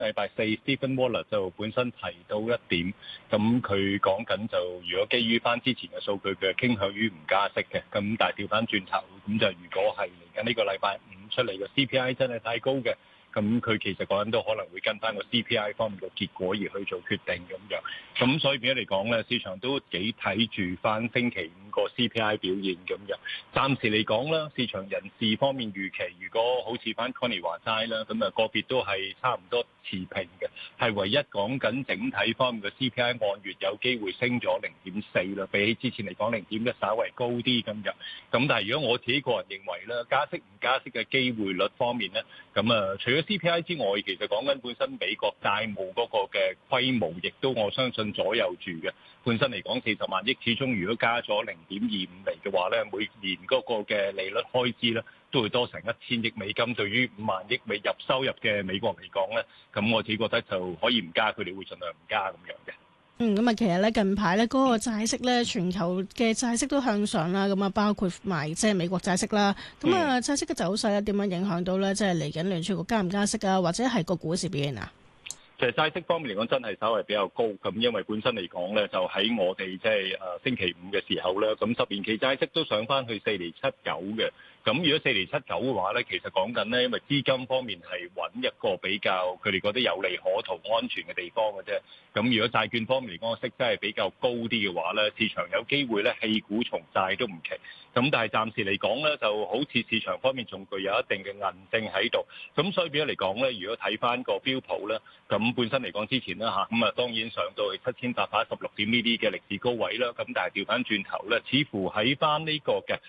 禮拜四 Stephen Waller 就本身提到一點，咁佢講緊就如果基於翻之前嘅數據，佢係傾向於唔加息嘅。咁但係調翻轉頭，咁就如果係嚟緊呢個禮拜五出嚟嘅 CPI 真係太高嘅。咁佢其實講緊都可能會跟翻個 CPI 方面嘅結果而去做決定咁樣，咁所以變咗嚟講咧，市場都幾睇住翻星期五個 CPI 表現咁樣。暫時嚟講啦，市場人士方面預期，如果好似翻 Connie 話齋啦，咁啊個別都係差唔多持平嘅，係唯一講緊整體方面嘅 CPI 按月有機會升咗0.4啦，比起之前嚟講0.1稍為高啲咁樣。咁但係如果我自己個人認為咧，加息唔加息嘅機會率方面咧，咁除咗CPI 之外，其實講緊本身美國債務嗰個嘅規模，亦都我相信左右住嘅。本身嚟講40萬億，始終如果加咗0.25厘嘅話咧，每年嗰個嘅利率開支咧，都會多成1000億美金。對於5萬億美入收入嘅美國嚟講咧，咁我自己覺得就可以唔加，佢哋會盡量唔加咁樣嘅。 咁啊，其實咧近排咧嗰個債息咧，全球嘅債息都向上啦，咁啊包括埋即係美國債息啦。咁啊債息嘅走勢咧，點樣影響到咧？即係嚟緊聯儲局加唔加息啊，或者係個股市表現啊？ 其實債息方面嚟講，真係稍微比較高咁，因為本身嚟講咧，就喺我哋即係星期五嘅時候咧，咁10年期債息都上翻去4.79嘅。咁如果4.79嘅話咧，其實講緊咧，因為資金方面係揾一個比較佢哋覺得有利可圖、安全嘅地方嘅啫。咁如果債券方面嚟講，息真係比較高啲嘅話咧，市場有機會咧棄股從債都唔奇。咁但係暫時嚟講咧，就好似市場方面仲具有一定嘅韌性喺度。咁所以變咗嚟講咧，如果睇翻個標普咧，咁本身嚟講之前啦嚇，咁啊當然上到去7816點呢啲嘅歷史高位啦。咁但係調翻轉頭咧，似乎喺翻呢個嘅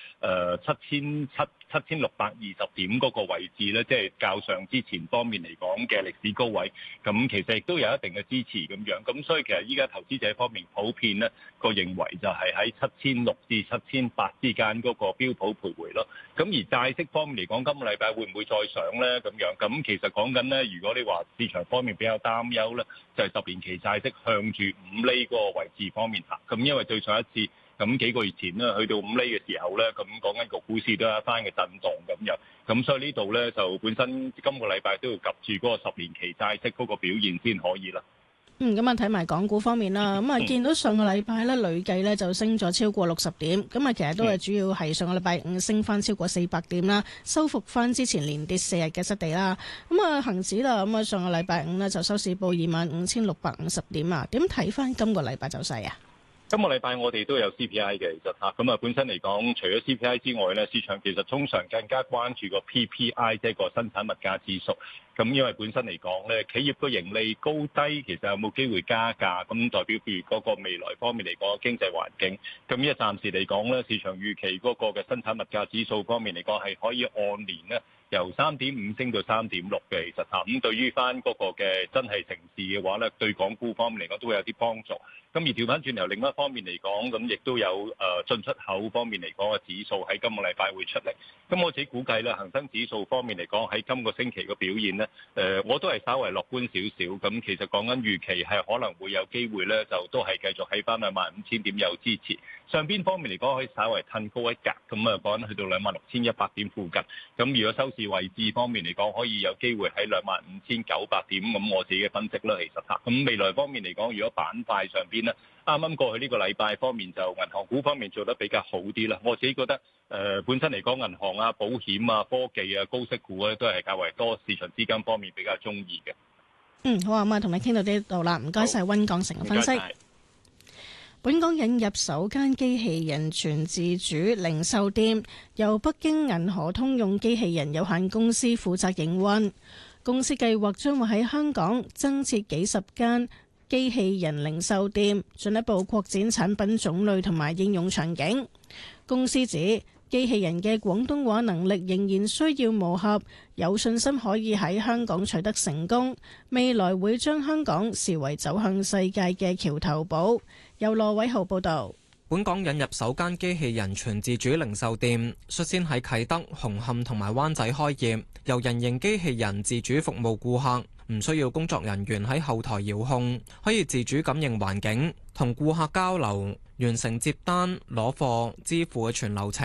7620點嗰個位置咧，即係較上之前方面嚟講嘅歷史高位，咁其實亦都有一定嘅支持咁樣。咁所以其實依家投資者方面普遍咧個認為就係喺7600至7800之間嗰個標普徘徊咯。咁而債息方面嚟講，今個禮拜會唔會再上咧？咁樣咁其實講緊咧，如果你話市場方面比較擔憂咧，就係10年期債息向住5厘嗰個位置方面行。咁因為對上一次咁幾個月前咧，去到5厘嘅時候咧，咁講緊個股市都有一番嘅震動咁樣。咁所以呢度咧就本身今個禮拜都要及住嗰個10年期債息嗰個表現先可以啦。 咁啊睇埋港股方面啦，咁啊見到上個禮拜咧累計咧就升咗超過60點，咁啊其實都係主要係上個禮拜五升翻超過400點啦，收復翻之前連跌4日嘅失地啦。咁啊恆指啦，咁啊上個禮拜五咧就收市報25,650點啊，點睇翻今個禮拜走勢啊？ 今個禮拜我哋都有 CPI 嘅，其實嚇咁啊本身嚟講，除咗 CPI 之外咧，市場其實通常更加關注個 PPI，即係個生產物價指數。咁因為本身嚟講咧，企業個盈利高低其實有冇機會加價，咁代表譬如嗰個未來方面嚟講經濟環境。咁依家暫時嚟講咧，市場預期嗰個嘅生產物價指數方面嚟講係可以按年咧由3.5升到3.6嘅，其實嚇咁對於翻嗰個嘅真係城市嘅話咧，對港股方面嚟講都會有啲幫助。咁而調翻轉頭另一方面嚟講，咁亦都有進出口方面嚟講嘅指數喺今個禮拜會出嚟。咁我自己估計咧，恒生指數方面嚟講喺今個星期嘅表現咧，我都係稍為樂觀少少。咁其實講緊預期係可能會有機會咧，就都係繼續喺翻25,000點有支持。上邊方面嚟講可以稍為褪高一格，咁啊講緊去到26,100點附近。咁如果收市位置方面嚟講，可以有機會喺25,900點。咁我自己嘅分析啦，其實嚇。咁未來方面嚟講，如果板塊上邊咧，啱啱過去呢個禮拜方面就銀行股方面做得比較好啲啦。我自己覺得本身嚟講，銀行啊、保險啊、科技啊、高息股咧都係較為多市場資金方面比較中意嘅。 好啊，咁啊，同你傾到呢度啦，唔該晒溫鋼城嘅分析。本港引入首間機器人全自主零售店，由北京銀河通用機器人有限公司負責營運。公司計劃將會喺香港增設幾十間機器人零售店，進一步擴展產品種類同埋應用場景。公司指機器人嘅廣東話能力仍然需要磨合，有信心可以喺香港取得成功。未來會將香港視為走向世界嘅橋頭堡。由羅偉豪報導。 本港引入首間機器人全自主零售店，率先喺啟德、紅磡同埋灣仔開業，由人形機器人自主服務顧客，唔需要工作人員喺後台遙控，可以自主感應環境，同顧客交流，完成接單、攞貨、支付嘅全流程。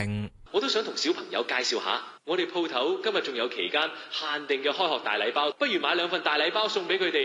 我都想同小朋友介紹下，我哋鋪頭今日仲有期間限定嘅開學大禮包，不如買2份大禮包送俾佢哋。